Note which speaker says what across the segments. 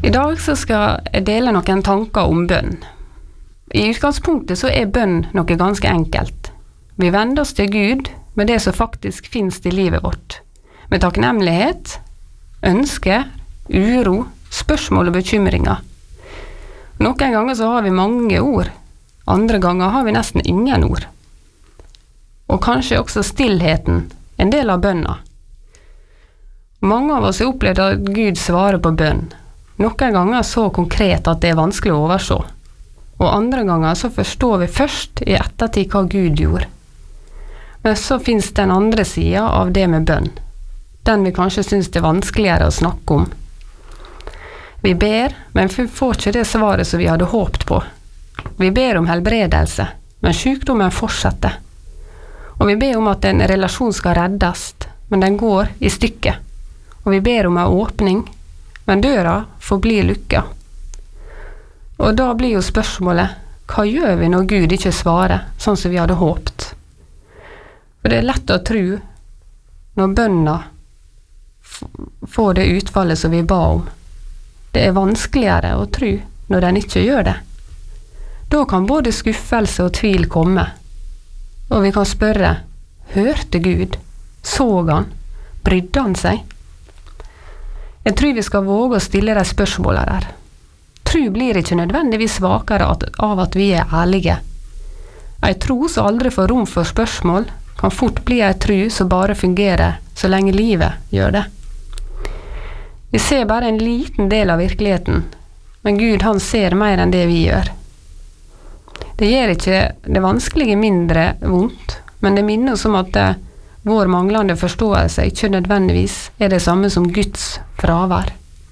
Speaker 1: I dag så skal jeg dele noen tanker om bønn. I utgangspunktet så er bønn noe ganske enkelt. Vi vender oss til Gud med det som faktisk finnes i livet vårt. Med takknemlighet, ønsker, uro, spørsmål og bekymringer. Noen ganger så har vi mange ord, andre ganger har vi nesten ingen ord. Og kanskje også stillheten, en del av bønna. Mange av oss har opplevd at Gud svarer på bønn. Noen ganger så konkret at det er vanskelig å overse. Og andre ganger så forstår vi først i ettertid hva Gud gjorde. Men så finnes den andre siden av det med bønn. Den vi kanskje synes det er vanskeligere å snakke om. Vi ber, men vi får ikke det svaret som vi hadde håpt på. Vi ber om helbredelse, men sykdommen fortsetter. Og vi ber om at en relasjon skal reddes, men den går i stykker. Og vi ber om en åpning, men døra forblir lukket. Og da blir jo spørsmålet, hva gjør vi når Gud ikke svarer, sånn som vi hadde håpt? For det er lett å tro, når bønna får det utfallet som vi ba om. Det er vanskeligere å tro når den ikke gjør det. Da kan både skuffelse og tvil komme. Og vi kan spørre, hørte Gud? Så han? Brydde han seg? Jeg tror vi skal våge å stille de spørsmålene der. Tro blir ikke nødvendigvis svakere av at vi er ærlige. En tro som aldri får rom for spørsmål, kan fort bli en tro som bare fungerer så lenge livet gjør det. Vi ser bare en liten del av virkeligheten, men Gud han ser mer enn det vi gjør. Det gjør ikke det vanskelige mindre vondt, men det minner oss om at vår manglende forståelse ikke nødvendigvis er det samme som Guds fravær.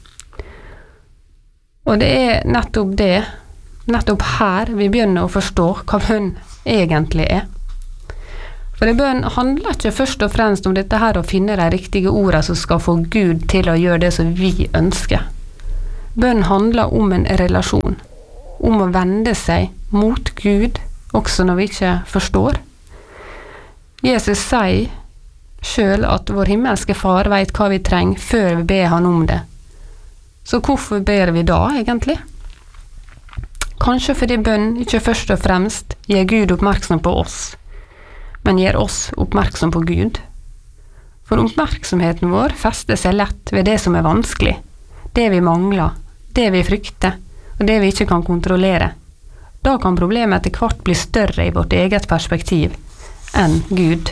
Speaker 1: Og det er nettopp her vi begynner å forstå hva bønn egentlig er. For bønn handler ikke først og fremst om dette her å finne de riktige ordene som skal få Gud til å gjøre det som vi ønsker. Bønn handler om en relasjon, om å vende seg mot Gud, også når vi ikke forstår. Jesus sier selv at vår himmelske far vet hva vi trenger før vi ber han om det. Så hvorfor ber vi da egentlig? Kanskje fordi bønn ikke først og fremst gjør Gud oppmerksom på oss, men gjør oss oppmerksom på Gud. For oppmerksomheten vår fester seg lett ved det som er vanskelig, det vi mangler, det vi frykter, og det vi ikke kan kontrollere. Da kan problemet etter hvert bli større i vårt eget perspektiv enn Gud.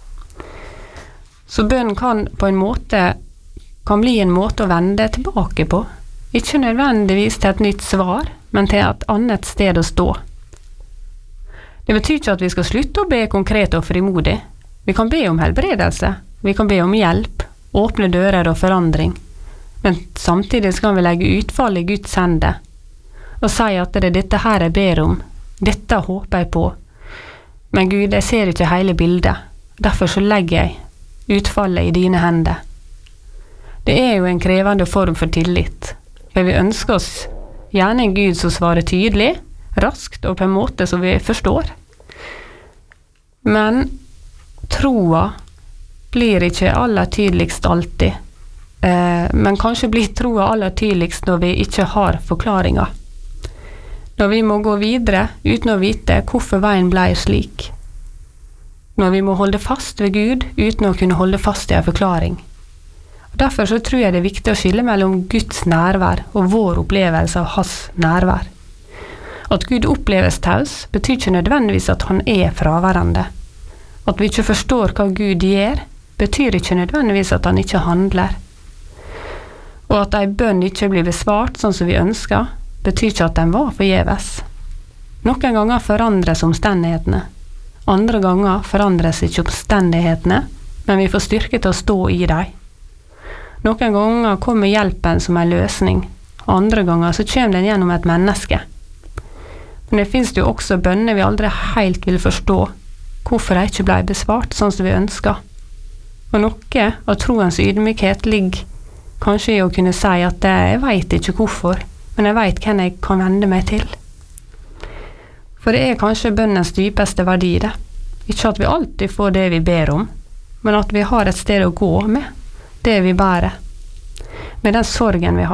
Speaker 1: Så bønn kan bli en måte å vende tilbake på, ikke nødvendigvis til et nytt svar, men til et annet sted å stå. Det betyr ikke at vi skal slutte å be konkret og frimodig. Vi kan be om helbredelse, vi kan be om hjelp, åpne dører og forandring, men samtidig skal vi legge utfall i Guds hender, og si at det er dette her jeg ber om, dette håper jeg på. Men Gud, jeg ser ikke hele bildet, derfor så legger jeg utfallet i dine hender. Det er jo en krevende form for tillit, for vi ønsker oss gjerne en Gud som svarer tydelig, raskt og på en måte som vi forstår. Men troa blir ikke aller tydeligst alltid, men kanskje blir troa aller tydeligst når vi ikke har forklaringer. Når vi må gå videre uten å vite hvorfor veien ble slik. Når vi må holde fast ved Gud uten å kunne holde fast i en forklaring. Derfor så tror jeg det er viktig å skille mellom Guds nærvær og vår opplevelse av hans nærvær. At Gud oppleves taus betyr ikke nødvendigvis at han er fraværende. At vi ikke forstår hva Gud gjør, betyr ikke nødvendigvis at han ikke handler. Og at en bønn ikke blir besvart sånn som vi ønsker, betyr ikke at den var forgjeves. Noen ganger forandres omstendighetene. Andre ganger forandres ikke omstendighetene, men vi får styrke til å stå i dem. Noen ganger kommer hjelpen som en løsning, andre ganger så kommer den gjennom et menneske. Men det finnes jo også bønner vi aldri helt vil forstå hvorfor de ikke ble besvart sånn som vi ønsker. Og noe av troens ydmykhet ligger kanskje i å kunne si at jeg vet ikke hvorfor, men jeg vet hvem jeg kan vende meg til. For det er kanskje bønnens dypeste verdi det. Ikke at vi alltid får det vi ber om, men at vi har et sted å gå med det vi bærer. Med den sorgen vi har,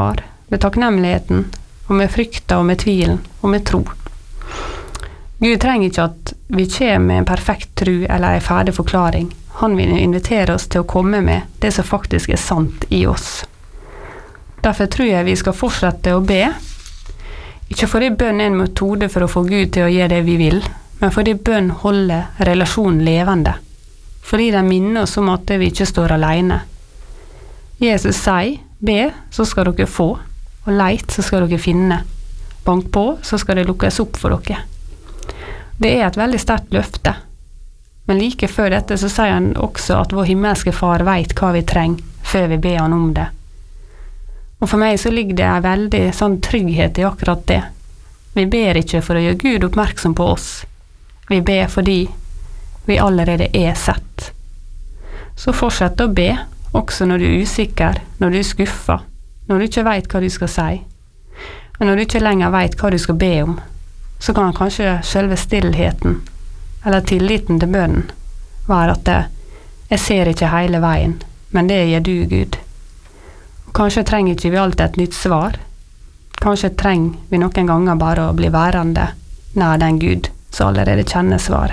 Speaker 1: med takknemligheten, og med frykta, og med tvilen, og med tro. Gud trenger ikke at vi kommer med en perfekt tro eller en ferdig forklaring. Han vil invitere oss til å komme med det som faktisk er sant i oss. Derfor tror jeg vi skal fortsette å be, ikke fordi bønn er en metode for å få Gud til å gjøre det vi vil, men fordi bønn holder relasjonen levende. Fordi den minner oss om at vi ikke står alene. Jesus sier, be, så skal dere få, og leit, så skal dere finne. Bank på, så skal det lukkes opp for dere. Det er et veldig sterkt løfte. Men like før dette så sier han også at vår himmelske far vet hva vi trenger, før vi ber han om det. Og for meg så ligger det en veldig sånn trygghet i akkurat det. Vi ber ikke for å gjøre Gud oppmerksom på oss. Vi ber fordi vi allerede er sett. Så fortsett å be, også når du er usikker, når du er skuffet, når du ikke vet hva du skal si. Men når du ikke lenger vet hva du skal be om, så kan kanskje selve stillheten, eller tilliten til bønnen, være at jeg ser ikke hele veien, men det gjør du, Gud. Og kanskje trenger ikke vi alltid et nytt svar. Kanskje trenger vi noen ganger bare å bli værende nær den Gud som allerede kjenner svaret.